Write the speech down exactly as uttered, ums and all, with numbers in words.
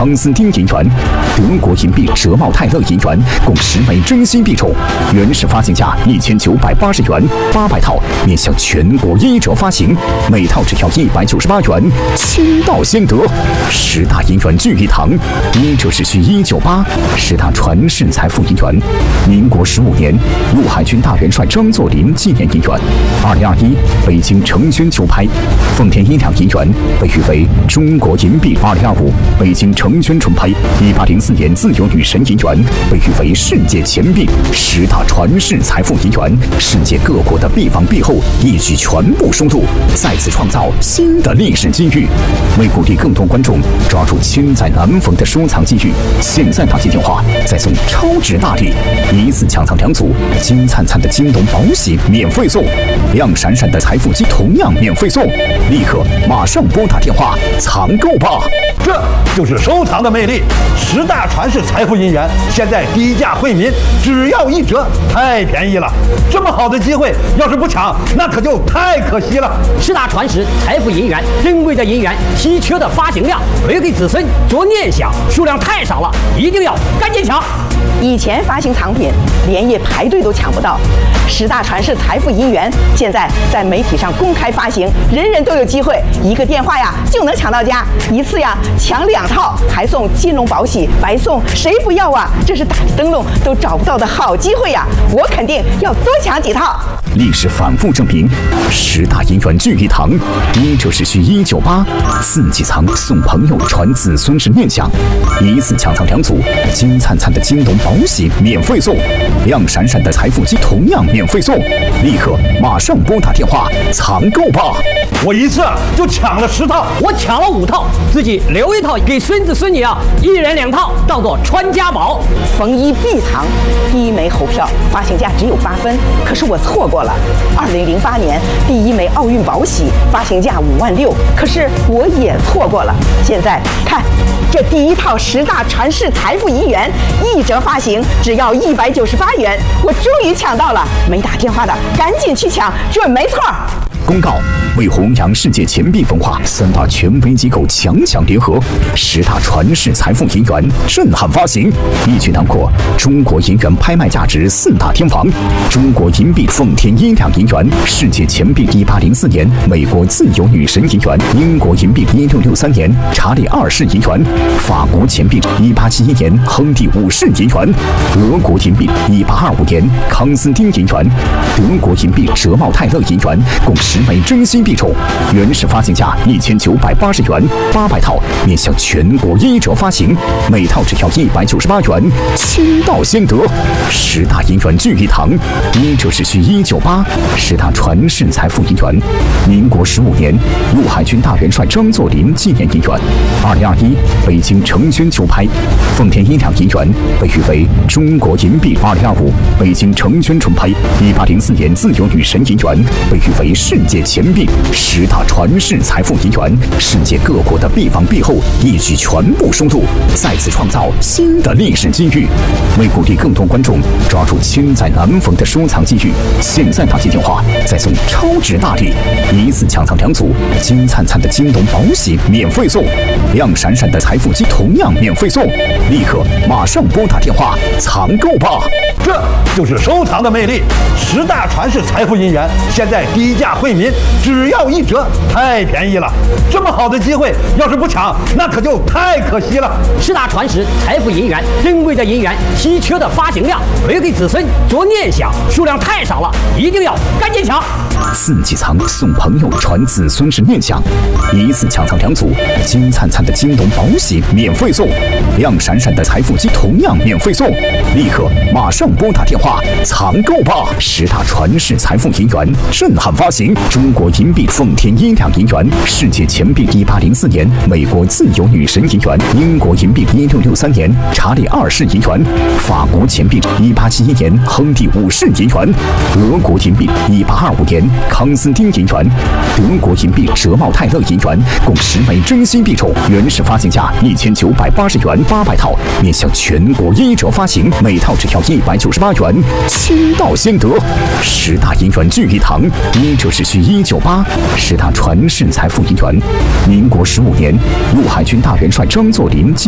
康斯丁银元、德国银币哲茂泰勒银元共十枚真心币种，原始发行价一千九百八十元，八百套，面向全国一折发行，每套只要一百九十八元，亲到先得。十大银元聚一堂，一折只需一九八。十大传世财富银元，民国十五年，陆海军大元帅张作霖纪念银元。二零二一，北京成轩秋拍，奉天一两银元被誉为中国银币。二零二五，北京成轩春拍，一八零四年自由女神银元被誉为世界钱币。十大传世财富银元，世界各国的币王币后一举全部收录，再次创造新的历史机遇。为鼓励更多观众抓住千载难逢的收藏机遇，现在打进电话再送超值大礼，一次抢藏两组金灿灿的京东宝玺免费送，亮闪闪的财富机同样免费送，立刻马上拨打电话藏购吧！ 这就是收藏的魅力。十大传世财富银元现在低价惠民，只要一折，太便宜了。这么好的机会，要是不抢，那可就太可惜了。 十大传世财富银元，珍贵的银元，稀缺的发行量，留给子孙做念想，数量太少了，一定要赶紧抢。 以前发行藏品连夜排队都抢不到，十大传世财富银元现在在媒体上公开发行，人人都有机会，一个电话呀就能抢到家，一次呀抢两套，还送金龙宝玺，白送，谁不要啊？这是打着灯笼都找不到的好机会呀！我肯定要多抢几套。 历史反复证明，十大银元聚一堂，一折只需一九八，四季藏送朋友，传子孙是念想，一次抢藏两组金灿灿的京东宝玺免费送，亮闪闪的财富机同样免费送，立刻马上拨打电话藏购吧！ 我一次就抢了十套， 我抢了五套，自己留一套给孙子孙女啊，一人两套，当做传家宝。 逢一必藏，第一枚猴票发行价只有八分，可是我错过了。二零零八年第一枚奥运宝玺发行价五万六，可是我也错过了。现在看这第一套十大传世财富银元，一折发行只要一百九十八元，我终于抢到了！没打电话的赶紧去抢，准没错。 公告：为弘扬世界钱币文化，三大权威机构强强联合，十大传世财富银元震撼发行，一举囊括中国银元拍卖价值四大天王：中国银币奉天一两银元，世界钱币一八零四年美国自由女神银元，英国银币一六六三年查理二世银元，法国钱币一八七一年亨利五世银元，俄国银币一八二五年康斯丁银元，德国银币哲茂泰勒银元共十枚真心币种，原始发行价一千九百八十元，八百套，面向全国一折发行，每套只要一百九十八元，亲到先得。十大银元聚一堂，一折只需一九八。十大传世财富银元，民国十五年，陆海军大元帅张作霖纪念银元。二零二一，北京成轩秋拍，奉天一两银元被誉为中国银币。二零二五，北京成轩春拍，一八零四年自由女神银元被誉为世界钱币。十大传世财富银元，世界各国的币王币后一举全部收录，再次创造新的历史机遇。为鼓励更多观众抓住千载难逢的收藏机遇，现在打进电话再送超值大礼，一次抢藏两组金灿灿的京东宝玺免费送，亮闪闪的财富机同样免费送，立刻马上拨打电话藏购吧！ 这就是收藏的魅力。十大传世财富银元现在低价惠民，只要一折，太便宜了。这么好的机会，要是不抢，那可就太可惜了。 十大传世财富银元，珍贵的银元，稀缺的发行量，留给子孙做念想，数量太少了，一定要赶紧抢。 四季藏送朋友，传子孙是念想，一次抢藏两组金灿灿的京东宝玺免费送，亮闪闪的财富机同样免费送，立刻马上拨打电话藏购吧！十大传世财富银元震撼发行，中国银币奉天一两银元，世界钱币一八零四年美国自由女神银元，英国银币一六六三年查理二世银元，法国钱币一八七一年亨利五世银元，俄国银币一八二五年康斯丁银元，德国银币哲茂泰勒银元共十枚真心币种，原始发行价一千九百八十元，八百套，面向全国一折发行，每套只要一百九十八元，亲到先得。十大银元聚一堂，一折只需一九八。十大传世财富银元，民国十五年，陆海军大元帅张作霖